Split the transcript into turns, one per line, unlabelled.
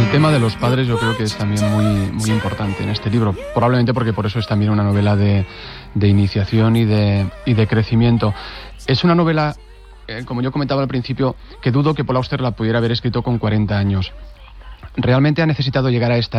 El tema de los padres yo creo que es también muy importante en este libro, probablemente porque por eso es también una novela de iniciación y de crecimiento. Es una novela, como yo comentaba al principio, que dudo que Paul Auster la pudiera haber escrito con 40 años. Realmente ha necesitado llegar a esta